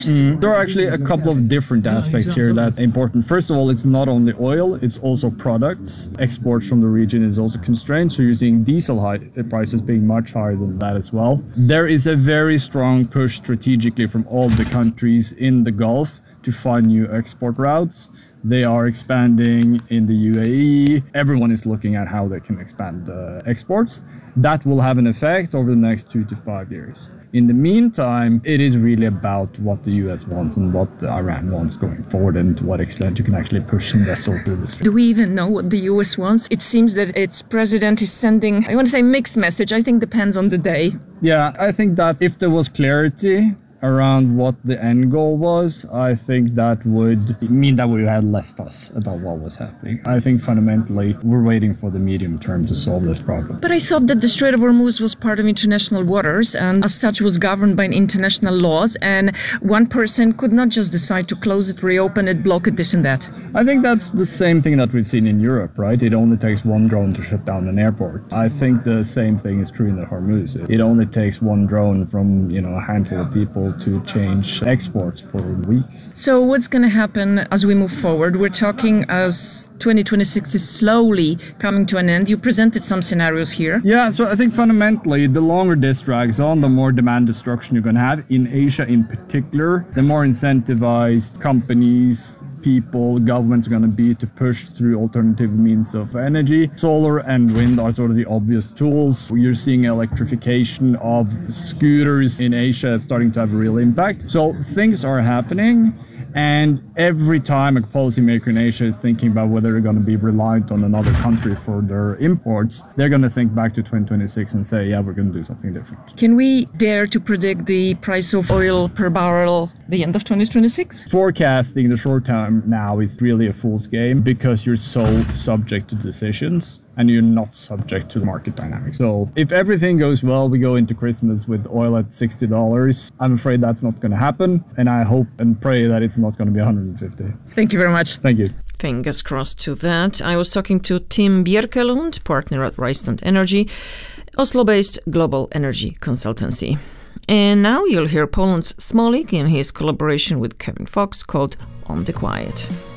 There are actually a couple of different aspects here that's important. First of all, it's not only oil, it's also products. Exports from the region is also constrained, so you're seeing diesel prices being much higher than that as well. There is a very strong push strategically from all the countries in the Gulf to find new export routes. They are expanding in the UAE. Everyone is looking at how they can expand exports. That will have an effect over the next 2 to 5 years. In the meantime, it is really about what the US wants and what Iran wants going forward, and to what extent you can actually push some vessels through the strait. Do we even know what the US wants? It seems that its president is sending, I want to say mixed message. I think depends on the day. Yeah, I think that if there was clarity around what the end goal was, I think that would mean that we had less fuss about what was happening. I think fundamentally we're waiting for the medium term to solve this problem. But I thought that the Strait of Hormuz was part of international waters and as such was governed by international laws, and one person could not just decide to close it, reopen it, block it, this and that. I think that's the same thing that we've seen in Europe, right? It only takes one drone to shut down an airport. I think the same thing is true in the Hormuz. It only takes one drone from, a handful of people to change exports for weeks. So what's going to happen as we move forward? We're talking as 2026 is slowly coming to an end. You presented some scenarios here. Yeah, so I think fundamentally, the longer this drags on, the more demand destruction you're going to have. In Asia in particular, the more incentivized companies, people, governments are going to be to push through alternative means of energy. Solar and wind are sort of the obvious tools. You're seeing electrification of scooters in Asia starting to have a real impact. So things are happening. And every time a policymaker in Asia is thinking about whether they're going to be reliant on another country for their imports, they're going to think back to 2026 and say, yeah, we're going to do something different. Can we dare to predict the price of oil per barrel the end of 2026? Forecasting the short term now is really a fool's game because you're so subject to decisions and you're not subject to the market dynamics. So if everything goes well, we go into Christmas with oil at $60. I'm afraid that's not going to happen. And I hope and pray that it's not going to be 150. Thank you very much. Thank you. Fingers crossed to that. I was talking to Tim Bjerkelund, partner at Rystad Energy, Oslo-based global energy consultancy. And now you'll hear Poland's Smolik in his collaboration with Kevin Fox called On the Quiet.